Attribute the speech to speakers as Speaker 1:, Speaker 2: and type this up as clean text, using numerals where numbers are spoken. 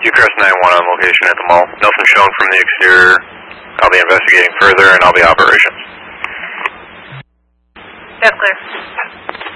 Speaker 1: Crest 9-1 on location at the mall. Nothing shown from the exterior. I'll be investigating further, and I'll be operations.
Speaker 2: That's clear.